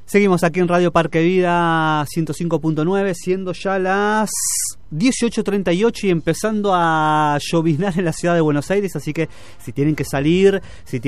Seguimos aquí en Radio Parque Vida 105.9, siendo ya las 18:38 y empezando a lloviznar en la ciudad de Buenos Aires, así que si tienen que salir,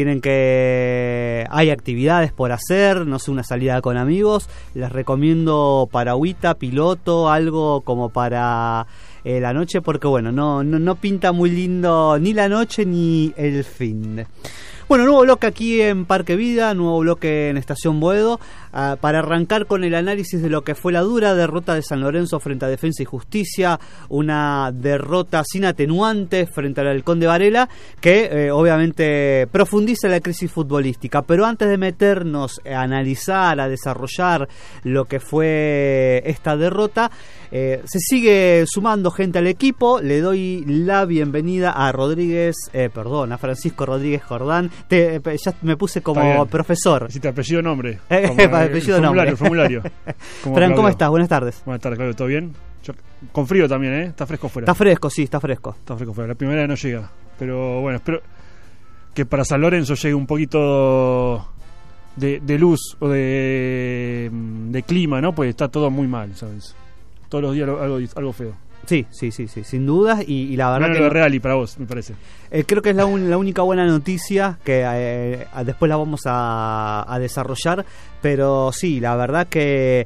hay actividades por hacer, no sé, una salida con amigos, les recomiendo paragüita, piloto, algo como para la noche, porque bueno, no pinta muy lindo ni la noche ni el fin. Bueno, nuevo bloque aquí en Parque Vida, nuevo bloque en Estación Boedo, para arrancar con el análisis de lo que fue la dura derrota de San Lorenzo frente a Defensa y Justicia, una derrota sin atenuantes frente al Halcón de Varela, que obviamente profundiza la crisis futbolística. Pero antes de meternos a analizar, a desarrollar lo que fue esta derrota, se sigue sumando gente al equipo. Le doy la bienvenida a a Francisco Rodríguez Jordán. Ya me puse como profesor. Si te apellido nombre. Formulario. Fran, ¿cómo estás? Buenas tardes. Buenas tardes, Claudio, ¿todo bien? Con frío también, ¿eh? Está fresco fuera. Está fresco, sí, está fresco. Está fresco fuera. La primera no llega. Pero bueno, espero que para San Lorenzo llegue un poquito de luz o de clima, ¿no? Pues está todo muy mal, ¿sabes? Todos los días algo feo. Sí, sin dudas, y la verdad que... Real y para vos, me parece. Creo que es la única buena noticia, que después la vamos a desarrollar, pero sí, la verdad que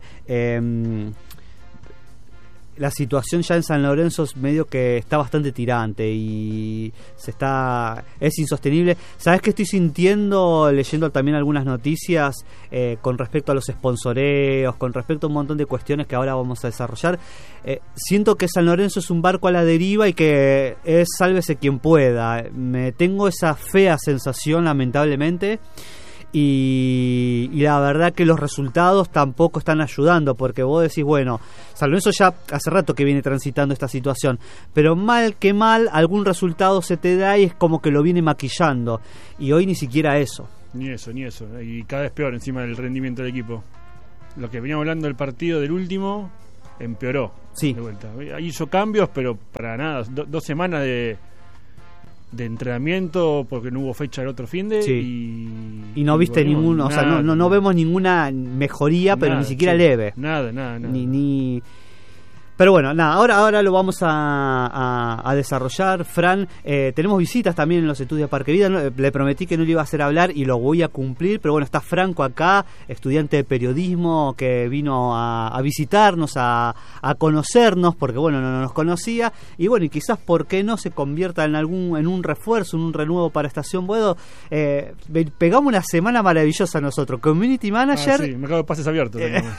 la situación ya en San Lorenzo es medio que está bastante tirante y es insostenible. ¿Sabes qué estoy sintiendo leyendo también algunas noticias con respecto a los sponsoreos, con respecto a un montón de cuestiones que ahora vamos a desarrollar? Siento que San Lorenzo es un barco a la deriva y que es sálvese quien pueda. Tengo esa fea sensación, lamentablemente. Y la verdad que los resultados tampoco están ayudando, porque vos decís, bueno, San Lorenzo ya hace rato que viene transitando esta situación, pero mal que mal algún resultado se te da y es como que lo viene maquillando, y hoy ni siquiera eso. Ni eso, y cada vez peor encima del rendimiento del equipo. Lo que veníamos hablando del partido del último empeoró. Sí. De vuelta. Hizo cambios, pero para nada. 2 semanas de entrenamiento porque no hubo fecha el otro finde. Sí. Y no viste ninguno, o sea, no vemos ninguna mejoría, pero ni siquiera leve. Nada. Pero bueno, nada, ahora lo vamos a desarrollar. Fran, tenemos visitas también en los estudios de Parque Vida. Le prometí que no le iba a hacer hablar y lo voy a cumplir, pero bueno, está Franco acá, estudiante de periodismo, que vino a visitarnos, a conocernos, porque bueno, no nos conocía, y bueno, y quizás por qué no se convierta en un refuerzo, en un renuevo para Estación Boedo. Pegamos una semana maravillosa nosotros, Community Manager. Sí, mercado de pases abiertos.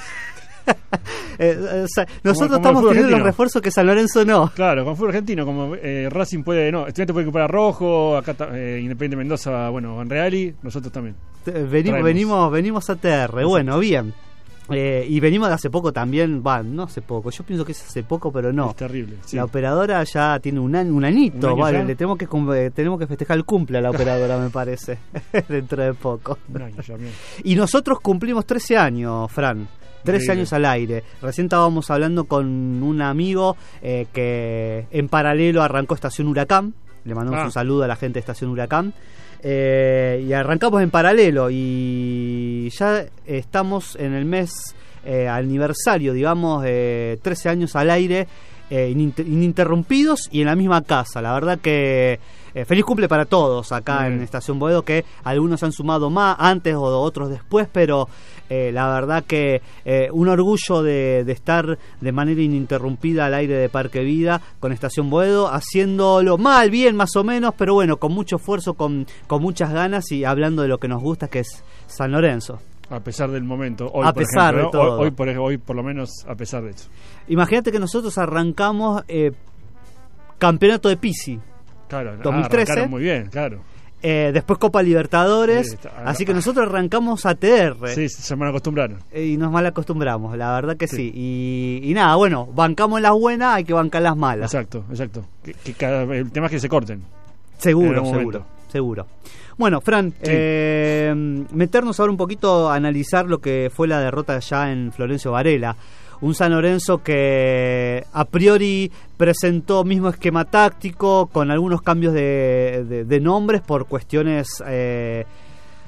Nosotros estamos teniendo los refuerzos que San Lorenzo no. Claro, con fútbol argentino, como Racing Estudiante puede comprar a Rojo, acá Independiente Mendoza, bueno, Van Reali, nosotros también. Venimos a TR, exacto. Bueno, bien. Y venimos de hace poco también, no hace poco, yo pienso que es hace poco, pero no. Es terrible. Sí. La operadora ya tiene un añito, vale, le tenemos que festejar el cumple a la operadora, me parece, dentro de poco. Un año ya, bien. Y nosotros cumplimos 13 años, Fran. 13 años al aire. Recién estábamos hablando con un amigo que en paralelo arrancó Estación Huracán. Le mandamos un saludo a la gente de Estación Huracán. Y arrancamos en paralelo y ya estamos en el mes aniversario, digamos, 13 años al aire, ininterrumpidos y en la misma casa. La verdad que feliz cumple para todos acá en Estación Boedo, que algunos han sumado más antes o otros después, pero la verdad que un orgullo de estar de manera ininterrumpida al aire de Parque Vida con Estación Boedo, haciéndolo mal, bien, más o menos, pero bueno, con mucho esfuerzo, con muchas ganas y hablando de lo que nos gusta, que es San Lorenzo. A pesar del momento, hoy, a pesar de todo. Hoy por lo menos, a pesar de eso. Imagínate que nosotros arrancamos campeonato de Pisi. Claro, 2013. Muy bien, claro. Después Copa Libertadores, así que nosotros arrancamos ATR. Sí, se mal acostumbraron. Y nos mal acostumbramos, la verdad que sí. Y nada, bueno, bancamos las buenas, hay que bancar las malas. Exacto. El tema es que se corten. Seguro. Bueno, Fran, meternos ahora un poquito a analizar lo que fue la derrota ya en Florencio Varela. Un San Lorenzo que a priori presentó mismo esquema táctico con algunos cambios de nombres por cuestiones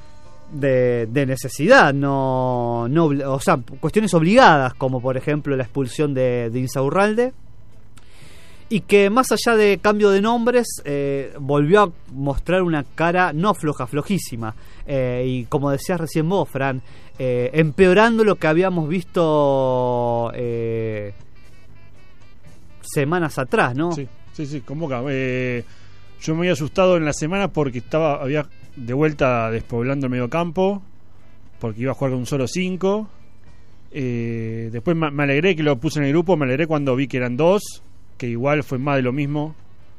de necesidad, no, o sea, cuestiones obligadas, como por ejemplo la expulsión de Insaurralde, y que más allá de cambio de nombres volvió a mostrar una cara no floja, flojísima, y como decías recién vos, Fran, empeorando lo que habíamos visto semanas atrás, ¿no? Sí, convoca. Yo me había asustado en la semana porque había de vuelta despoblando el mediocampo, porque iba a jugar con un solo 5. Después me alegré que lo puse en el grupo, me alegré cuando vi que eran 2, que igual fue más de lo mismo,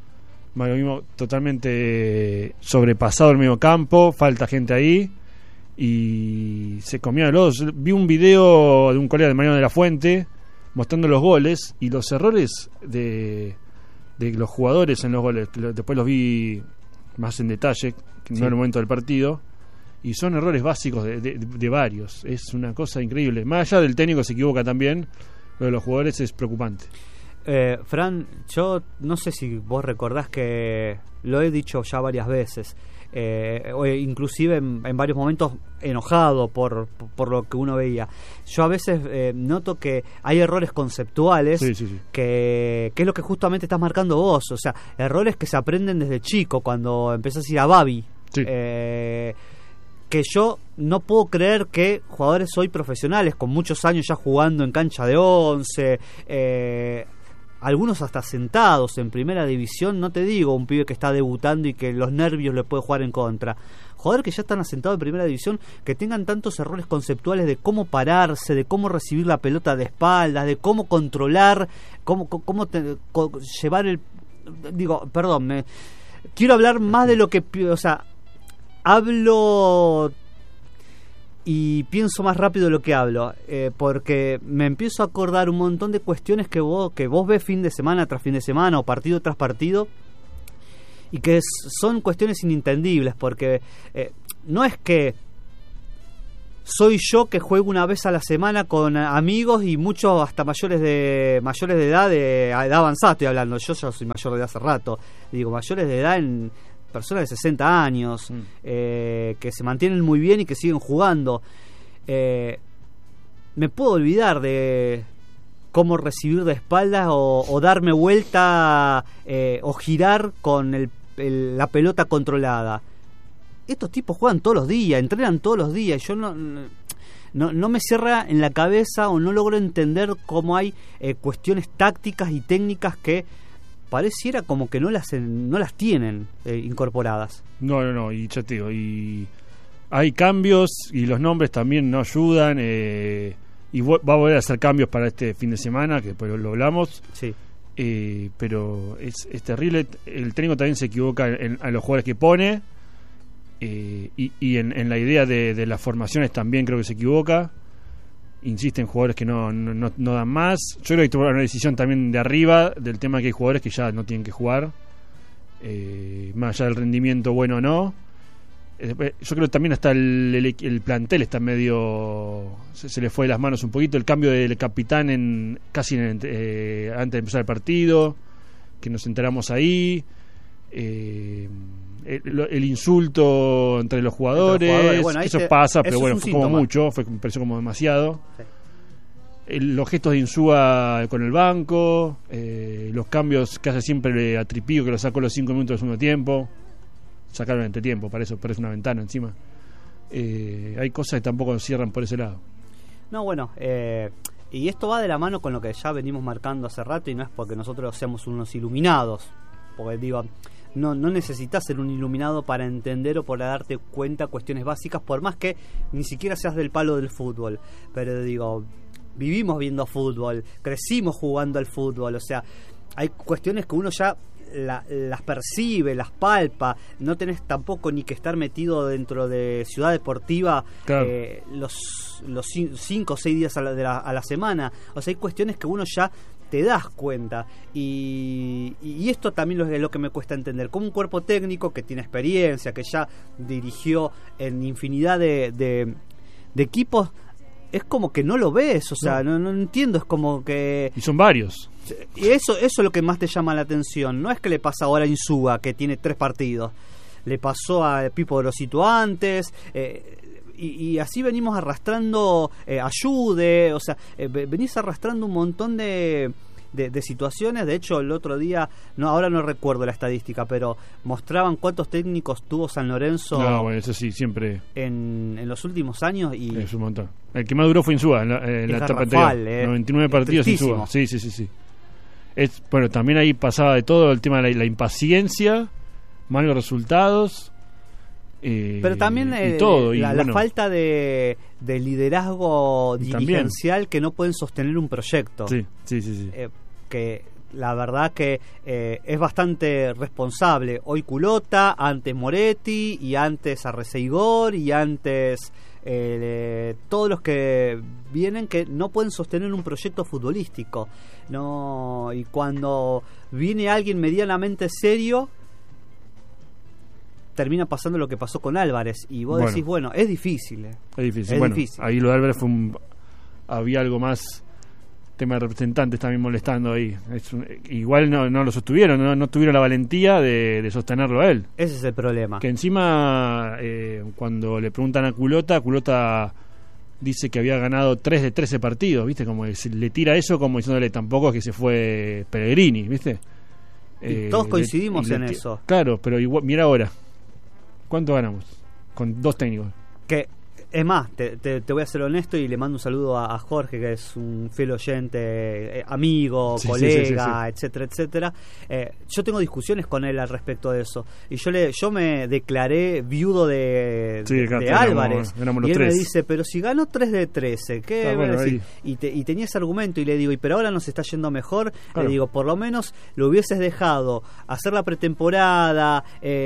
totalmente sobrepasado el mediocampo, falta gente ahí y se comían los dos. Vi un video de un colega de Mariano de la Fuente mostrando los goles y los errores de los jugadores en los goles, que después los vi más en detalle, que no en el momento del partido, y son errores básicos de varios. Es una cosa increíble. Más allá del técnico se equivoca también, lo de los jugadores es preocupante. Fran, yo no sé si vos recordás que lo he dicho ya varias veces, inclusive en varios momentos enojado por lo que uno veía. Yo a veces noto que hay errores conceptuales, sí. Que es lo que justamente estás marcando vos, o sea, errores que se aprenden desde chico, cuando empezás a ir a Babi. Sí. Que yo no puedo creer que jugadores hoy profesionales con muchos años ya jugando en cancha de 11, algunos hasta sentados en primera división, no te digo un pibe que está debutando y que los nervios le puede jugar en contra, jugadores que ya están asentados en primera división, que tengan tantos errores conceptuales de cómo pararse, de cómo recibir la pelota de espaldas, de cómo controlar, cómo llevar el... Digo, perdón, quiero hablar más de lo que... O sea, hablo y pienso más rápido de lo que hablo, porque me empiezo a acordar un montón de cuestiones que vos ves fin de semana tras fin de semana o partido tras partido, y que son cuestiones inintendibles, porque no es que soy yo que juego una vez a la semana con amigos y muchos hasta mayores de edad, de edad avanzada estoy hablando. Yo ya soy mayor de edad hace rato, digo mayores de edad, en personas de 60 años, que se mantienen muy bien y que siguen jugando. Me puedo olvidar de cómo recibir de espaldas o darme vuelta o girar con la pelota controlada. Estos tipos juegan todos los días, entrenan todos los días. Yo no me cierra en la cabeza o no logro entender cómo hay cuestiones tácticas y técnicas que pareciera como que no las tienen incorporadas. No, y ya te digo, y hay cambios y los nombres también no ayudan, y va a volver a hacer cambios para este fin de semana, que después lo hablamos. Sí. Pero es terrible. El técnico también se equivoca a los jugadores que pone, y en la idea de las formaciones también creo que se equivoca. Insiste en jugadores que no dan más. Yo creo que tomar una decisión también de arriba del tema que hay jugadores que ya no tienen que jugar, más allá del rendimiento bueno o no. Yo creo que también hasta el plantel está medio... Se le fue de las manos un poquito. El cambio del capitán casi antes de empezar el partido, que nos enteramos ahí. El insulto entre los jugadores, bueno, eso pasa, pero bueno, fue como mucho, me pareció como demasiado. Sí. Los gestos de Insúa con el banco, los cambios que hace siempre a Tripillo, que lo sacó los 5 minutos del segundo tiempo, sacaron el entretiempo, para eso parece una ventana encima. Hay cosas que tampoco cierran por ese lado. No, bueno, y esto va de la mano con lo que ya venimos marcando hace rato, y no es porque nosotros seamos unos iluminados, porque digo, no necesitas ser un iluminado para entender o para darte cuenta cuestiones básicas, por más que ni siquiera seas del palo del fútbol. Pero digo, vivimos viendo fútbol, crecimos jugando al fútbol, o sea, hay cuestiones que uno ya las percibe, las palpa. No tenés tampoco ni que estar metido dentro de Ciudad Deportiva, claro, los 5 o 6 días a la semana. O sea, hay cuestiones que uno ya te das cuenta, y esto también es lo que me cuesta entender, como un cuerpo técnico que tiene experiencia, que ya dirigió en infinidad de equipos, es como que no lo ves, o sea, no entiendo, es como que... Y son varios. Y eso es lo que más te llama la atención. No es que le pasa ahora a Insúa, que tiene 3 partidos. Le pasó a Pipo Grosito antes, y así venimos arrastrando Ayude, o sea, venís arrastrando un montón de situaciones. De hecho, el otro día, ahora no recuerdo la estadística, pero mostraban cuántos técnicos tuvo San Lorenzo. No, bueno, eso sí, siempre en los últimos años. Y es un montón. El que más duró fue Insúa en la etapa anterior. 99 partidos Insúa. Sí. Bueno, también ahí pasaba de todo el tema de la impaciencia, malos resultados. Pero también todo, la falta de liderazgo dirigencial también. Que no pueden sostener un proyecto. Sí. Que la verdad que es bastante responsable. Hoy Culota, antes Moretti, y antes Arreceigor, y antes todos los que vienen, que no pueden sostener un proyecto futbolístico. No, y cuando viene alguien medianamente serio, termina pasando lo que pasó con Álvarez, y vos decís, bueno, es difícil. Es difícil. Ahí lo de Álvarez había algo más, tema de representantes también molestando ahí. Igual no lo sostuvieron, no tuvieron la valentía de sostenerlo a él. Ese es el problema. Que encima, cuando le preguntan a Culota dice que había ganado 3 de 13 partidos, ¿viste? Como que le tira eso como diciéndole tampoco es que se fue Pellegrini, ¿viste? Y todos coincidimos en eso. Claro, pero igual, mira ahora, ¿cuánto ganamos? Con 2 técnicos. Que, es más, te voy a ser honesto y le mando un saludo a Jorge, que es un fiel oyente, amigo, colega, sí. Etcétera, etcétera. Yo tengo discusiones con él al respecto de eso. Y yo me declaré viudo de Álvarez. Éramos y él 3. me dice, pero si ganó 3 de 13, ¿qué va a decir? Y tenía ese argumento, y le digo, pero ahora nos está yendo mejor. Claro. Le digo, por lo menos lo hubieses dejado hacer la pretemporada,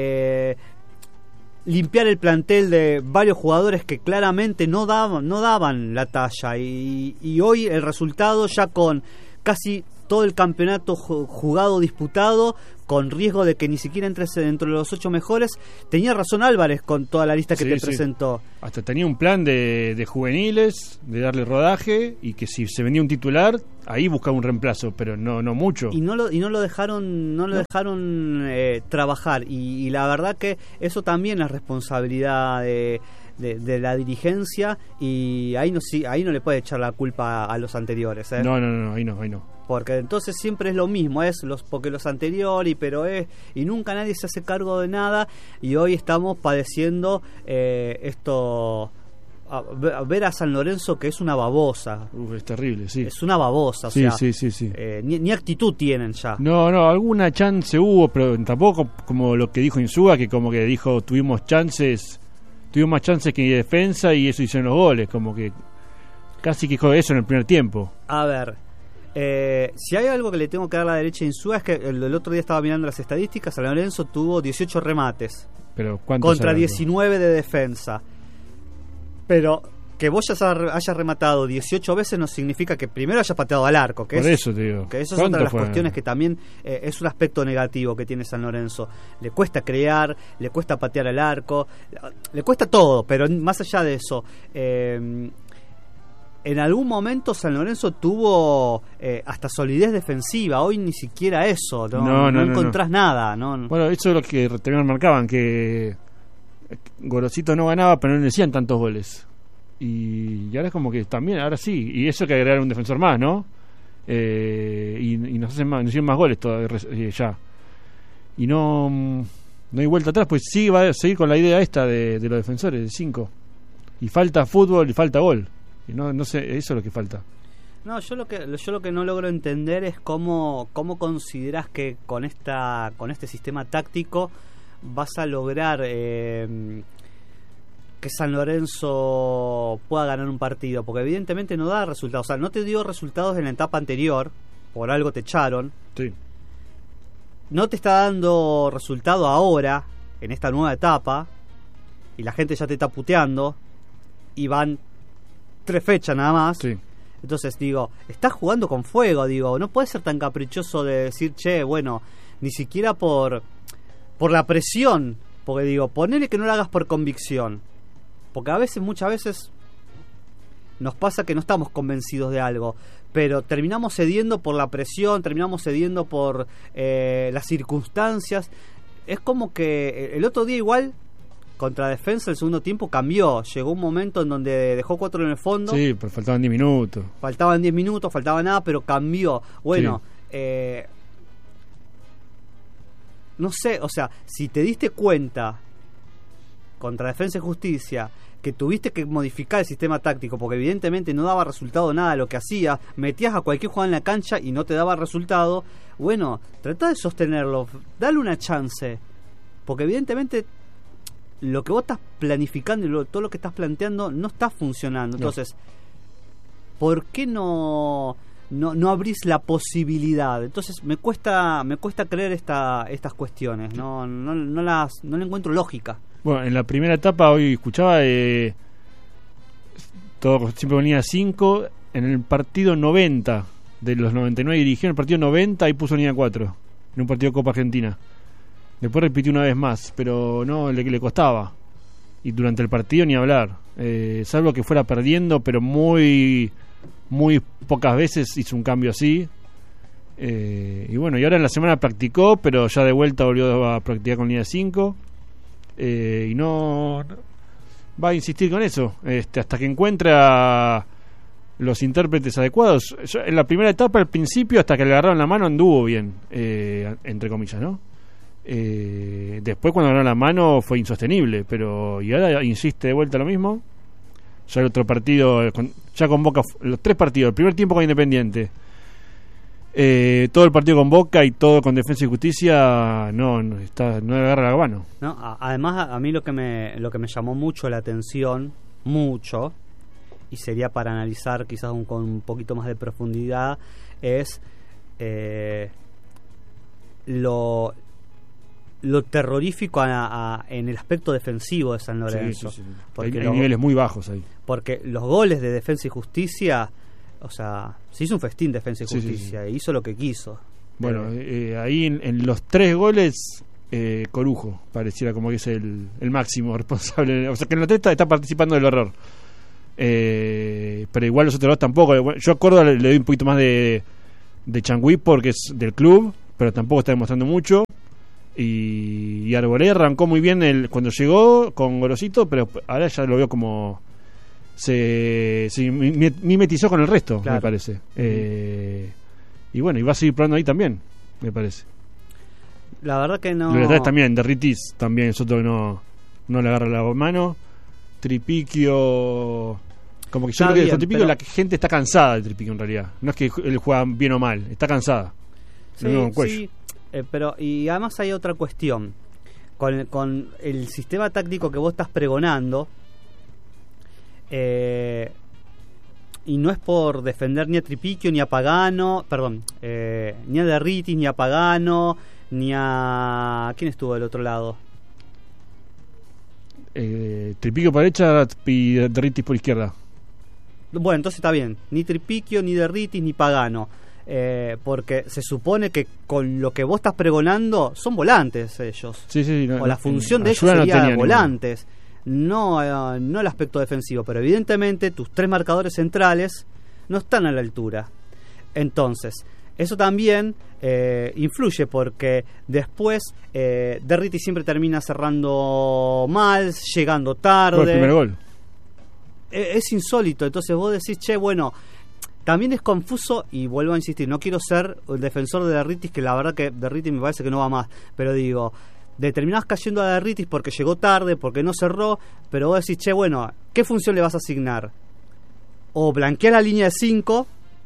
limpiar el plantel de varios jugadores que claramente no daban la talla, y hoy el resultado, ya con casi todo el campeonato jugado, disputado, con riesgo de que ni siquiera entres dentro de los 8 mejores. Tenía razón Álvarez con toda la lista que te presentó. Hasta tenía un plan de juveniles, de darle rodaje, y que si se venía un titular, ahí buscaba un reemplazo, pero no mucho. Y no lo dejaron trabajar, y la verdad que eso también es responsabilidad de la dirigencia, y ahí no le puede echar la culpa a los anteriores. No, ahí no. Porque entonces siempre es lo mismo, porque los anteriores, y nunca nadie se hace cargo de nada, y hoy estamos padeciendo esto. Ver a San Lorenzo, que es una babosa. Es terrible, sí. Es una babosa, sí. Ni actitud tienen ya. No, alguna chance hubo, pero tampoco como lo que dijo Insúa, que como que dijo, tuvimos más chances que defensa, y eso hicieron los goles, como que casi que dijo eso en el primer tiempo. A ver, si hay algo que le tengo que dar a la derecha a Insúa, es que el otro día estaba mirando las estadísticas. San Lorenzo tuvo 18 remates, pero ¿cuántos contra 19 de defensa. Pero que vos hayas rematado 18 veces no significa que primero hayas pateado al arco. Por eso te digo. Que eso es otra de las cuestiones que también es un aspecto negativo que tiene San Lorenzo. Le cuesta crear, le cuesta patear al arco, le cuesta todo, pero más allá de eso, en algún momento San Lorenzo tuvo hasta solidez defensiva. Hoy ni siquiera eso. No encontrás nada. No. Bueno, eso es lo que también marcaban, que Gorosito no ganaba, pero no le decían tantos goles. Y ahora es como que también, ahora sí. Y eso que agregar un defensor más, ¿no? Y nos hicieron más goles todavía, ya. Y no hay vuelta atrás, pues sí va a seguir con la idea esta de los defensores, de 5. Y falta fútbol y falta gol. Y no sé, eso es lo que falta. No, yo lo que no logro entender es cómo considerás que con este sistema táctico vas a lograr que San Lorenzo pueda ganar un partido, porque evidentemente no da resultados. O sea, no te dio resultados en la etapa anterior, por algo te echaron. Sí. No te está dando resultado ahora, en esta nueva etapa, y la gente ya te está puteando, y van 3 fechas nada más. Sí. Entonces digo, estás jugando con fuego, no puedes ser tan caprichoso de decir, ni siquiera por la presión, porque ponele que no lo hagas por convicción, porque muchas veces nos pasa que no estamos convencidos de algo, pero terminamos cediendo por la presión, terminamos cediendo por las circunstancias. Es como que el otro día igual, contra Defensa el segundo tiempo cambió. Llegó un momento en donde dejó 4 en el fondo. Sí, pero faltaban 10 minutos. Faltaban 10 minutos, faltaba nada, pero cambió. Bueno, sí. No sé, o sea, si te diste cuenta contra Defensa y Justicia que tuviste que modificar el sistema táctico porque evidentemente no daba resultado nada lo que hacías, metías a cualquier jugador en la cancha y no te daba resultado, bueno, trata de sostenerlo, dale una chance, porque evidentemente lo que vos estás planificando y todo lo que estás planteando no está funcionando. Entonces, ¿por qué no abrís la posibilidad? Entonces me cuesta creer estas cuestiones, no le encuentro lógica. Bueno, en la primera etapa hoy escuchaba todo siempre ponía 5 en el partido 90 de los 99 dirigió, en el partido 90 y puso línea 4 en un partido de Copa Argentina. Después repitió una vez más, pero no le costaba. Y durante el partido ni hablar, salvo que fuera perdiendo, pero muy pocas veces hizo un cambio así. Y bueno, y ahora en la semana practicó, pero ya de vuelta volvió a practicar con línea 5. Y no va a insistir con eso hasta que encuentra los intérpretes adecuados. En la primera etapa, al principio, hasta que le agarraron la mano, anduvo bien, entre comillas, ¿no? Después, cuando agarraron la mano, fue insostenible, pero y ahora insiste de vuelta lo mismo. Ya el otro partido, ya con Boca, los 3 partidos, el primer tiempo con Independiente, todo el partido con Boca y todo con Defensa y Justicia, no le agarra la mano. No, además a mí lo que me llamó mucho la atención, y sería para analizar quizás con un poquito más de profundidad, es lo terrorífico en el aspecto defensivo de San Lorenzo. Sí. Porque hay niveles muy bajos ahí. Porque los goles de Defensa y Justicia, o sea, se hizo un festín Defensa y Justicia, e hizo lo que quiso. Bueno, ahí en los 3 goles, Corujo pareciera como que es el máximo responsable. O sea, que en la 3 está participando del error. Pero igual los otros 2 tampoco. Yo a Córdoba le doy un poquito más de Changüí porque es del club, pero tampoco está demostrando mucho. Y Arbolé arrancó muy bien cuando llegó con Gorosito, pero ahora ya lo veo como se mimetizó con el resto, claro. Me parece. Y bueno, y va a seguir probando ahí también, me parece. La verdad que no. Los laterales también, Derritis también es otro que no le agarra la mano. Tripiquio, como que yo creo que con Tripiquio la gente está cansada de Tripiquio en realidad. No es que él juega bien o mal, está cansada. Sí. Pero y además hay otra cuestión con el sistema táctico que vos estás pregonando, y no es por defender ni a Tripiquio ni a Pagano, ni a Derritis ni a Pagano ni a ¿quién estuvo del otro lado? Tripiquio por derecha y Derritis por izquierda. Bueno, entonces está bien, ni Tripiquio ni Derritis ni Pagano. Porque se supone que con lo que vos estás pregonando son volantes ellos. Sí, o la función de ellos sería volantes, no el aspecto defensivo. Pero evidentemente tus 3 marcadores centrales no están a la altura. Entonces, eso también influye porque después Derritis siempre termina cerrando mal, llegando tarde. El primer gol. Es insólito. Entonces vos decís, bueno, también es confuso, y vuelvo a insistir, no quiero ser el defensor de Derritis, que la verdad que Derritis me parece que no va más, pero digo, determinás cayendo a Derritis porque llegó tarde, porque no cerró, pero vos decís, bueno, ¿qué función le vas a asignar? O blanquear la línea de 5,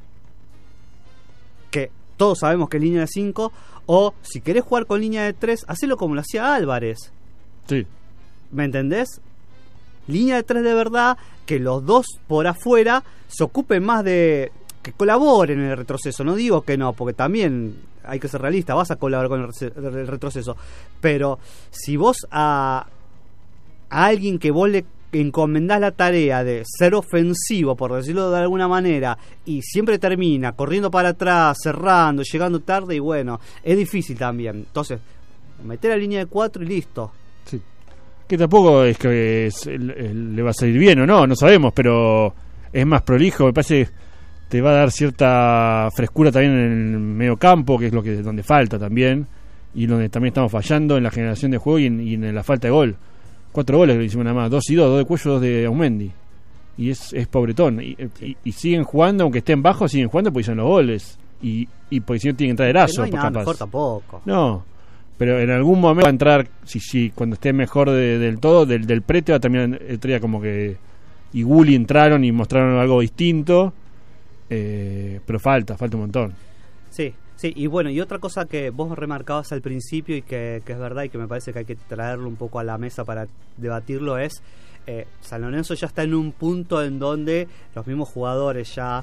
que todos sabemos que es línea de 5, o si querés jugar con línea de 3, hacelo como lo hacía Álvarez. Sí. ¿Me entendés? Línea de 3 de verdad, que los 2 por afuera se ocupen más de que colaboren en el retroceso. No digo que no, porque también hay que ser realista, vas a colaborar con el retroceso, pero si vos a alguien que vos le encomendás la tarea de ser ofensivo, por decirlo de alguna manera, y siempre termina corriendo para atrás, cerrando, llegando tarde, y bueno, es difícil también. Entonces, meter la línea de 4 y listo. Sí. Que tampoco es que le va a salir bien o no sabemos, pero es más prolijo, me parece, te va a dar cierta frescura también en el medio campo, que es donde falta también, y donde también estamos fallando en la generación de juego y en la falta de gol. 4 goles le hicimos nada más, 2 y 2 de Cuello, 2 de Aumendi. Y es pobretón. Y siguen jugando, aunque estén bajos, siguen jugando porque hicieron los goles. Y porque si no tienen que entrar Erazo, no hay nada capaz. mejor tampoco. No, pero en algún momento va a entrar, si cuando esté mejor del todo, del Prete va a terminar como que y Gulli entraron y mostraron algo distinto, pero falta un montón. Sí, y bueno, y otra cosa que vos remarcabas al principio y que es verdad y que me parece que hay que traerlo un poco a la mesa para debatirlo es San Lorenzo ya está en un punto en donde los mismos jugadores ya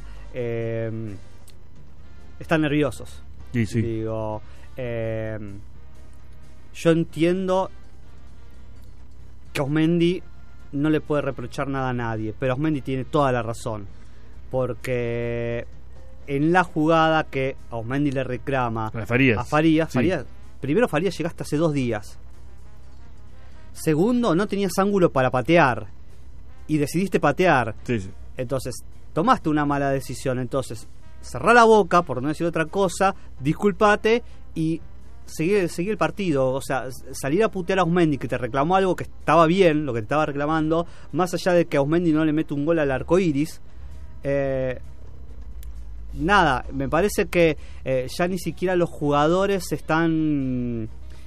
están nerviosos. Sí. Digo, yo entiendo que Osmendi no le puede reprochar nada a nadie, pero Osmendi tiene toda la razón, porque en la jugada que a Osmendi le reclama a Farías, sí. Primero Farías llegaste hace 2 días, segundo no tenías ángulo para patear y decidiste patear, sí. Entonces tomaste una mala decisión, entonces cerrá la boca, por no decir otra cosa, disculpate y seguí el partido. O sea, salir a putear a Osmendi, que te reclamó algo que estaba bien, lo que te estaba reclamando, más allá de que a Osmendi no le mete un gol al arcoiris, nada, me parece que ya ni siquiera los jugadores están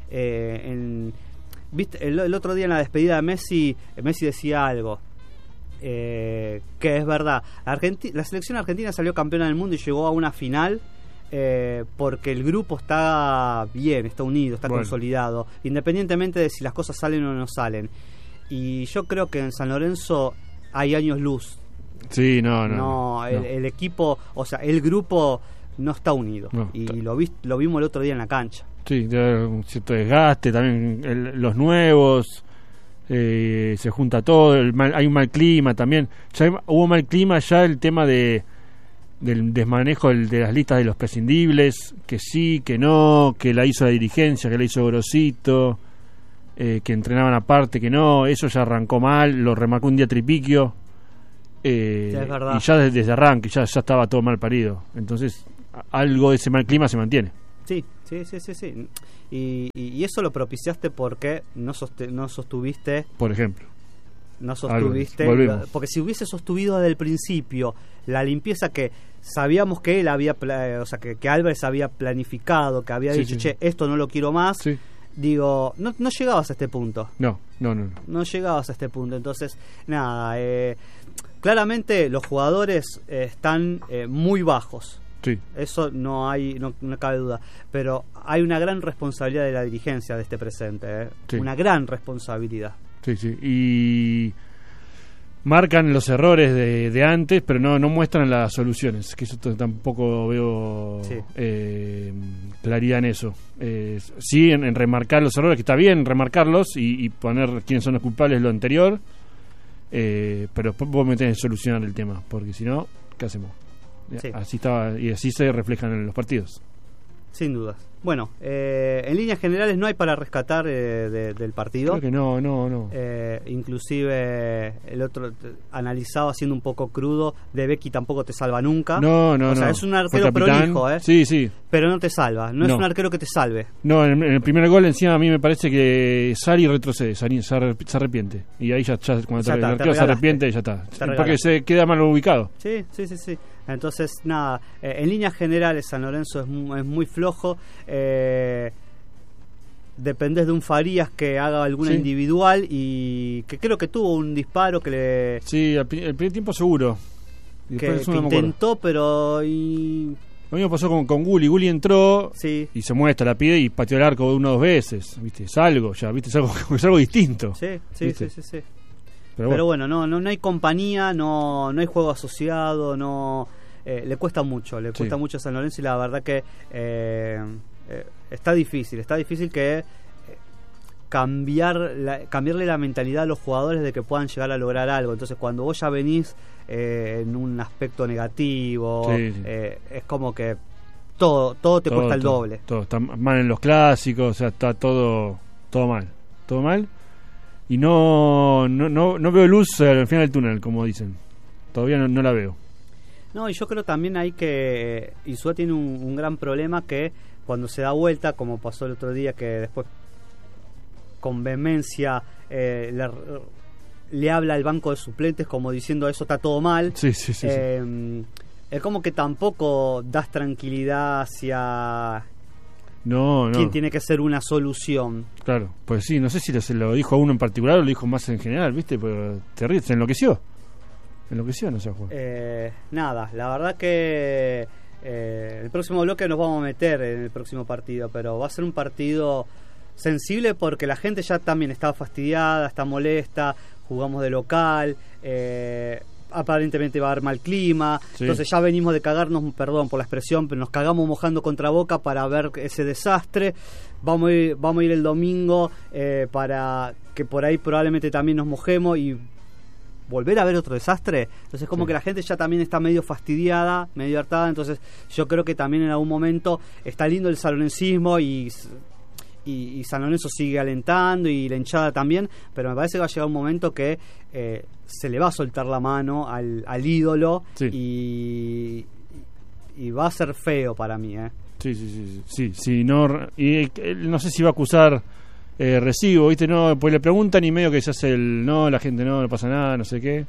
¿viste? El otro día en la despedida de Messi decía algo que es verdad. La selección argentina salió campeona del mundo y llegó a una final porque el grupo está bien, está unido, está consolidado, independientemente de si las cosas salen o no salen. Y yo creo que en San Lorenzo hay años luz. Sí, el equipo, o sea, el grupo no está unido. Y lo vimos el otro día en la cancha. Sí, un cierto desgaste, también los nuevos, se junta todo, hay un mal clima también. Ya hubo mal clima, ya el tema del desmanejo de las listas de los prescindibles, que sí, que no, que la hizo la dirigencia, que la hizo Grosito, que entrenaban aparte, que no, eso ya arrancó mal, lo remarcó un día Tripiquio. Sí, es verdad. Y ya desde arranque ya estaba todo mal parido. Entonces algo de ese mal clima se mantiene. Sí. Y eso lo propiciaste porque no sostuviste, por ejemplo. No sostuviste, porque si hubiese sostenido desde el principio la limpieza que sabíamos que él había, o sea, que Álvarez había planificado, que había dicho, che, esto no lo quiero más. Sí. Digo, no llegabas a este punto. No llegabas a este punto. Entonces, nada, claramente los jugadores están muy bajos. Sí. Eso no cabe duda. Pero hay una gran responsabilidad de la dirigencia de este presente. Sí. Una gran responsabilidad. Sí. Y marcan los errores de antes, pero no muestran las soluciones. Que eso tampoco veo claridad en eso. Sí, en remarcar los errores, que está bien remarcarlos y poner quiénes son los culpables de lo anterior. Pero después vos me tenés que solucionar el tema, porque si no, ¿qué hacemos? Sí. Así estaba, y así se reflejan en los partidos. Sin dudas. Bueno, en líneas generales no hay para rescatar del partido. Creo que no. Inclusive el otro analizado haciendo un poco crudo, De Becky tampoco te salva nunca. No. O sea, es un arquero prolijo, Sí. Pero no te salva, no es un arquero que te salve. No, en el primer gol encima a mí me parece que Sari retrocede, Sari se arrepiente. Y ahí ya cuando el arquero se arrepiente ya está. Porque se queda mal ubicado. Sí. Entonces, nada, en líneas generales San Lorenzo es muy flojo. Dependés de un Farías que haga alguna individual y que creo que tuvo un disparo que le... Sí, el primer tiempo seguro. Que intentó, pero... Lo mismo pasó con Gulli entró y se muestra, la pide y pateó el arco 1 o 2 veces, ¿viste? Es algo es algo distinto. Sí. Pero bueno, no hay compañía, no hay juego asociado, le cuesta mucho a San Lorenzo y la verdad que está difícil que cambiarle la mentalidad a los jugadores de que puedan llegar a lograr algo. Entonces cuando vos ya venís en un aspecto negativo, es como que todo te cuesta el doble. Todo está mal en los clásicos, o sea, está todo mal. Y no veo luz al final del túnel, como dicen. Todavía no la veo. No, y yo creo también hay que Insúa tiene un gran problema, que cuando se da vuelta, como pasó el otro día, que después con vehemencia le habla al banco de suplentes como diciendo eso está todo mal. Sí. Es como que tampoco das tranquilidad hacia No. quién tiene que ser una solución. Claro, pues sí, no sé si se lo dijo a uno en particular o lo dijo más en general, ¿viste? Pero te ríes, se enloqueció. No sé, Juan. Nada, la verdad que el próximo bloque nos vamos a meter en el próximo partido, pero va a ser un partido sensible porque la gente ya también está fastidiada, está molesta, jugamos de local, aparentemente va a haber mal clima, sí. Entonces ya venimos de cagarnos, perdón por la expresión, pero nos cagamos mojando contra Boca para ver ese desastre. Vamos a ir el domingo para que por ahí probablemente también nos mojemos y volver a ver otro desastre. Entonces como que la gente ya también está medio fastidiada, medio hartada. Entonces yo creo que también en algún momento está lindo el salonencismo y San Lorenzo sigue alentando y la hinchada también, pero me parece que va a llegar un momento que se le va a soltar la mano al ídolo, sí. y va a ser feo para mí, Sí, no sé si va a acusar recibo, ¿viste? No, pues le preguntan y medio que se hace la gente no pasa nada, no sé qué.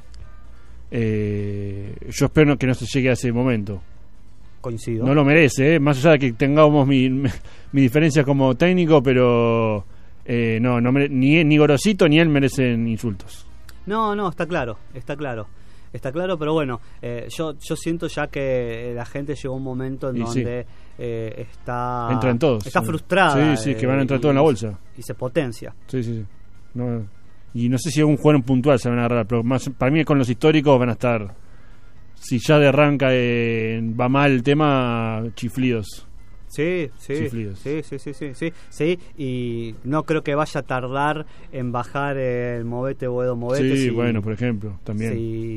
Yo espero que no se llegue a ese momento. Coincido. No lo merece, más allá de que tengamos mi diferencia como técnico, pero ni Gorosito ni él merecen insultos. No, está claro, pero bueno, yo siento ya que la gente llegó a un momento en donde está entran todos, está frustrada, sí, que van a entrar todos en la bolsa y se potencia. Sí. No, y no sé si algún jugador en puntual se van a agarrar, pero más para mí con los históricos van a estar, si ya de arranca va mal el tema, chiflidos. Sí, chiflidos. Sí, y no creo que vaya a tardar en bajar el Movete Boedo Movete. Sí, bueno, por ejemplo, también.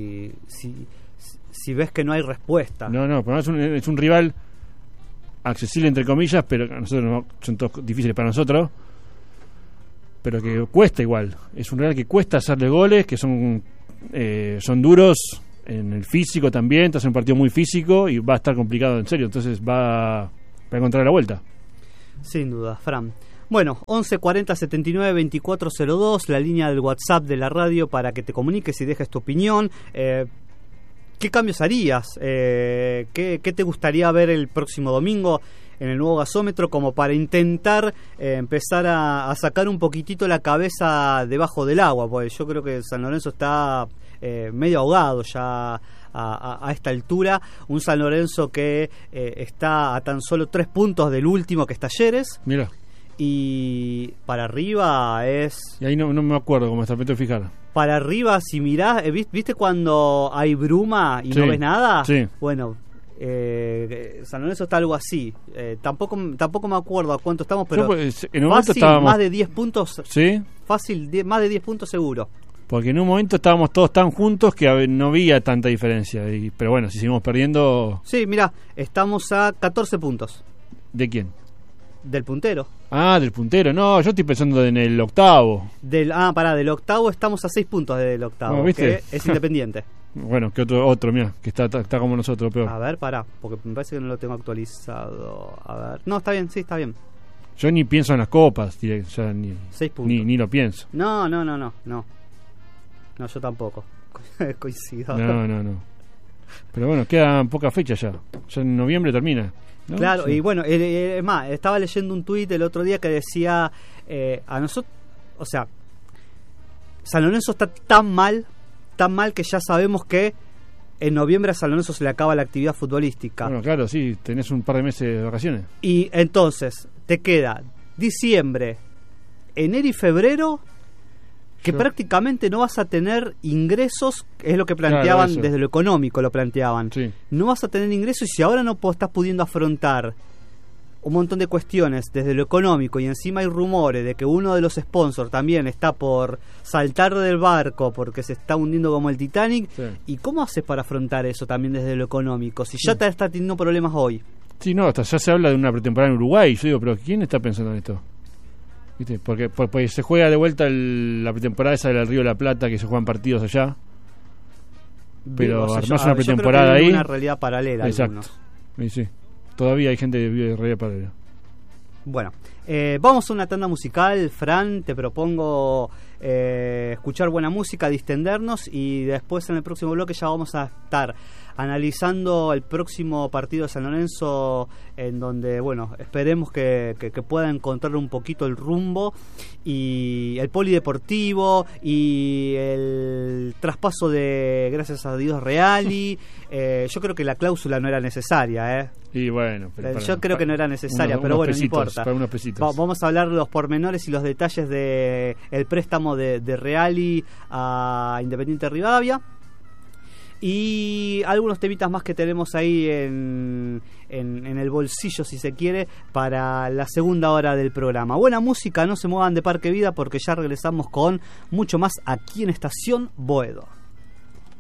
Si ves que no hay respuesta. No, pero es un rival accesible entre comillas, pero a nosotros son todos difíciles para nosotros, pero que cuesta igual. Es un rival que cuesta hacerle goles, que son duros en el físico también, te hace un partido muy físico y va a estar complicado en serio, entonces va a encontrar la vuelta. Sin duda, Fran. Bueno, 11 40 79 24 02, la línea del WhatsApp de la radio para que te comuniques y dejes tu opinión. ¿Qué cambios harías? ¿Qué te gustaría ver el próximo domingo en el nuevo gasómetro como para intentar empezar a sacar un poquitito la cabeza debajo del agua? Porque yo creo que San Lorenzo está medio ahogado ya a esta altura. Un San Lorenzo que está a tan solo 3 puntos del último, que es Talleres. Mira. Y para arriba es... Y ahí no me acuerdo cómo está, me tengo que fijar. Para arriba, si mirás, ¿viste cuando hay bruma y no ves nada? Sí. Bueno, San Lorenzo está algo así. Tampoco me acuerdo a cuánto estamos, pero en un momento estábamos... más de 10 puntos. ¿Sí? Fácil, más de 10 puntos seguro. Porque en un momento estábamos todos tan juntos que no había tanta diferencia. Pero bueno, si seguimos perdiendo... Sí, mirá, estamos a 14 puntos. ¿De quién? Del puntero. Ah, del puntero. No, yo estoy pensando en el octavo. Del octavo estamos a 6 puntos del octavo, bueno, ¿viste? Que es Independiente. Bueno, que otro, mira, que está como nosotros, peor. A ver, pará, porque me parece que no lo tengo actualizado. A ver. No, está bien, sí, está bien. Yo ni pienso en las copas, ya ni 6 puntos. Ni lo pienso. No, yo tampoco. Coincido. No. Pero bueno, quedan pocas fechas ya. Ya en noviembre termina, ¿no? Claro, sí. Y bueno, es más, estaba leyendo un tuit el otro día que decía a nosotros, o sea, San Lorenzo está tan mal que ya sabemos que en noviembre a San Lorenzo se le acaba la actividad futbolística. Bueno, claro, sí, tenés un par de meses de vacaciones. Y entonces te queda diciembre, enero y febrero, que prácticamente no vas a tener ingresos, es lo que planteaban, claro, desde lo económico lo planteaban. Sí. No vas a tener ingresos, y si ahora no estás pudiendo afrontar un montón de cuestiones desde lo económico, y encima hay rumores de que uno de los sponsors también está por saltar del barco porque se está hundiendo como el Titanic, sí. ¿Y cómo haces para afrontar eso también desde lo económico? Si ya te está teniendo problemas hoy. Sí, no, hasta ya se habla de una pretemporada en Uruguay. Yo digo, pero ¿quién está pensando en esto? ¿Viste? Porque se juega de vuelta la pretemporada esa del Río de la Plata, que se juegan partidos allá. Pero armás una pretemporada ahí. Una realidad paralela. Exacto. Sí. Todavía hay gente que vive de realidad paralela. Bueno, vamos a una tanda musical. Fran, te propongo escuchar buena música, distendernos, y después en el próximo bloque ya vamos a estar analizando el próximo partido de San Lorenzo, en donde, bueno, esperemos que pueda encontrar un poquito el rumbo, y el polideportivo, y el traspaso de, gracias a Dios, Reali. Yo creo que la cláusula no era necesaria, Y bueno, yo creo que no era necesaria, pero bueno, pesitos, no importa. para unos pesitos. Vamos a hablar de los pormenores y los detalles de el préstamo de Reali a Independiente Rivadavia, y algunos temitas más que tenemos ahí en el bolsillo, si se quiere, para la segunda hora del programa. Buena música, no se muevan de Parque Vida, porque ya regresamos con mucho más aquí en Estación Boedo.